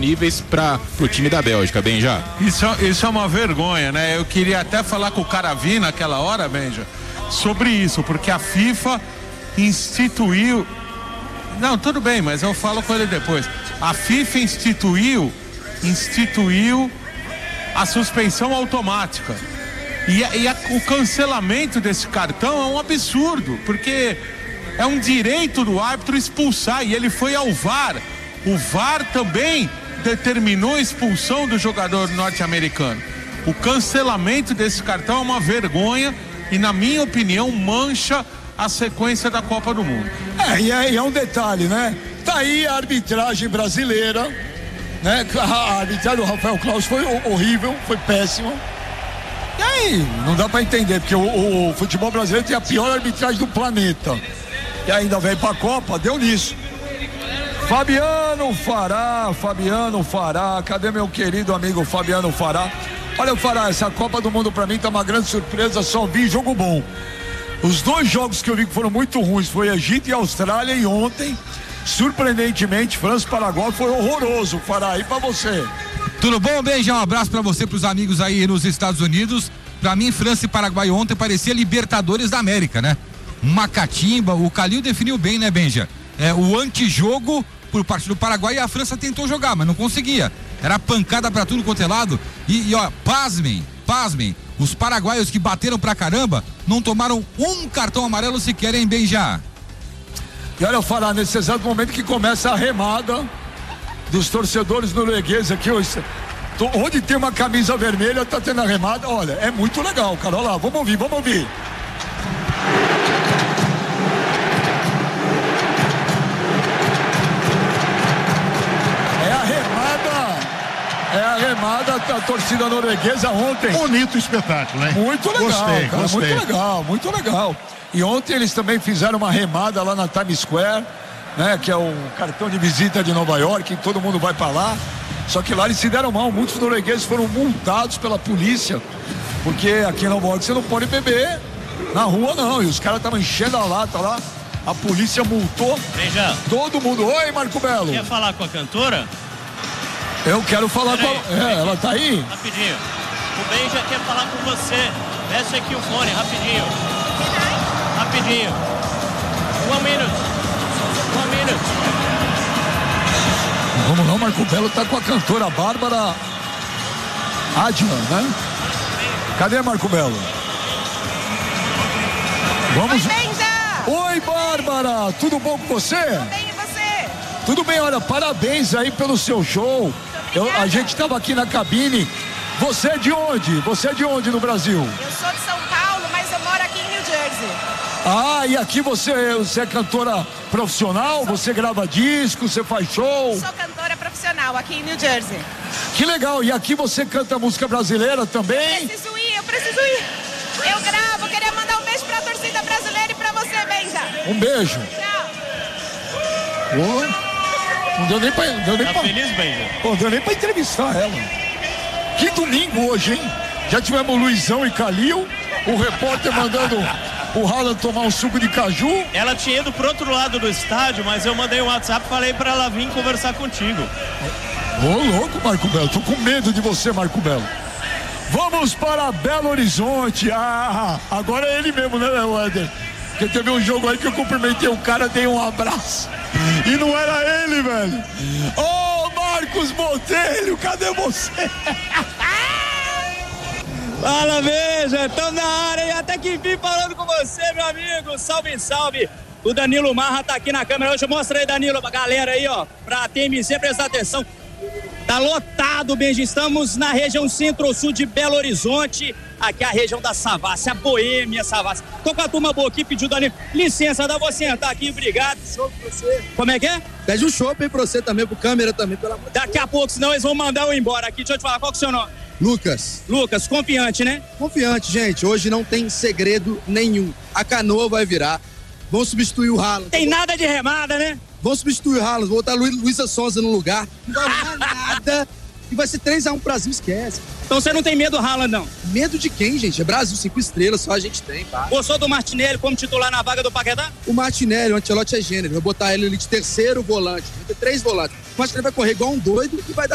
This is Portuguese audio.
disponíveis para o time da Bélgica, Benja. Isso é uma vergonha, né? Eu queria até falar com o Caravi naquela hora, Benja, sobre isso, porque a FIFA instituiu... Não, tudo bem, mas eu falo com ele depois. A FIFA instituiu a suspensão automática. O cancelamento desse cartão é um absurdo, porque é um direito do árbitro expulsar, e ele foi ao VAR. O VAR também determinou a expulsão do jogador norte-americano. O cancelamento desse cartão é uma vergonha e, na minha opinião, mancha a sequência da Copa do Mundo. E é um detalhe, né? Tá aí a arbitragem brasileira, né? A arbitragem do Rafael Claus foi horrível, foi péssima. E aí, não dá pra entender, porque o futebol brasileiro tem a pior arbitragem do planeta. E ainda veio pra Copa, deu nisso. Fabiano Fará, cadê meu querido amigo Fabiano Fará? Olha, Fará, essa Copa do Mundo pra mim tá uma grande surpresa, só vi jogo bom. Os 2 jogos que eu vi que foram muito ruins foi Egito e Austrália, e ontem, surpreendentemente, França e Paraguai foi horroroso. Fará, e pra você? Tudo bom, Benja? Um abraço pra você, pros amigos aí nos Estados Unidos. Pra mim, França e Paraguai ontem parecia Libertadores da América, né? Uma catimba, o Calil definiu bem, né, Benja? O antijogo por parte do Paraguai, e a França tentou jogar, mas não conseguia. Era pancada pra tudo quanto é lado. E ó, pasmem, os paraguaios que bateram pra caramba não tomaram um cartão amarelo sequer, hein, Benja? E olha, eu falar nesse exato momento que começa a remada dos torcedores noruegueses aqui, onde tem uma camisa vermelha tá tendo a remada. Olha, é muito legal, cara. Olha lá, vamos ouvir. É a remada da torcida norueguesa ontem. Bonito espetáculo, hein? Muito legal, gostei, cara, gostei. muito legal. E ontem eles também fizeram uma remada lá na Times Square, né? Que é o cartão de visita de Nova York, que todo mundo vai pra lá. Só que lá eles se deram mal, muitos noruegueses foram multados pela polícia, porque aqui em Nova York você não pode beber na rua, não. E os caras estavam enchendo a lata lá, a polícia multou. Benja. Todo mundo. Oi, Marco Belo. Quer falar com a cantora? Eu quero falar com ela. Ela tá aí? Rapidinho. O Benja quer falar com você. Desce aqui o fone, rapidinho. Rapidinho. 1 minuto. Vamos lá, o Marco Belo tá com a cantora Bárbara Adman, né? Cadê Marco Belo? Vamos. Oi, Benja! Oi, Bárbara! Tudo bom com você? Tudo bem, e você? Tudo bem, olha, parabéns aí pelo seu show. A gente estava aqui na cabine. Você é de onde? Você é de onde no Brasil? Eu sou de São Paulo, mas eu moro aqui em New Jersey. Ah, e aqui você é cantora profissional? Você grava disco, você faz show? Sou cantora profissional aqui em New Jersey. Que legal, e aqui você canta música brasileira também? Eu preciso ir. Eu gravo, queria mandar um beijo pra torcida brasileira e pra você, Benja. Um beijo. Tchau. Oi. Não deu nem pra... Tá feliz, Benja? Não deu nem pra entrevistar ela. Que domingo hoje, hein? Já tivemos o Luizão e Calil, o repórter mandando o Haaland tomar um suco de caju. Ela tinha ido pro outro lado do estádio, mas eu mandei um WhatsApp e falei pra ela vir conversar contigo. Ô, louco, Marco Belo. Tô com medo de você, Marco Belo. Vamos para Belo Horizonte. Agora é ele mesmo, né, Éder? Porque teve um jogo aí que eu cumprimentei o cara, dei um abraço. E não era ele, velho. Ô, Marcos Botelho, cadê você? Fala, Benja, estamos na área e até que enfim falando com você, meu amigo. Salve, salve. O Danilo Marra tá aqui na câmera hoje. Mostra aí, Danilo, pra galera aí, ó, pra TMZ prestar atenção. Tá lotado, Benja. Estamos na região centro-sul de Belo Horizonte. Aqui é a região da Savassi, a Boêmia Savassi. Tô com a turma boa aqui, pediu Danilo. Licença, dá você sentar aqui, obrigado. Show pra você. Como é que é? Pede um chopp pra você também, pro câmera também, pelo amor de Deus. Daqui a pouco, senão eles vão mandar eu embora aqui. Deixa eu te falar, qual que é o seu nome? Lucas. Lucas, confiante, né? Confiante, gente. Hoje não tem segredo nenhum. A canoa vai virar. Vão substituir o Haaland. Tem nada de remada, né? Vão substituir o Haaland. Vou botar Luísa Sonza no lugar. Não vai arrumar nada. E vai ser 3-1 pro Brasil, esquece. Então você não tem medo do Haaland, não? Medo de quem, gente? É Brasil, 5 estrelas, só a gente tem, pá. Gostou do Martinelli como titular na vaga do Paquetá? O Martinelli, o Ancelotti é gênero. Vai botar ele de terceiro volante. Vai ter 3 volantes. Eu acho que ele vai correr igual um doido e vai dar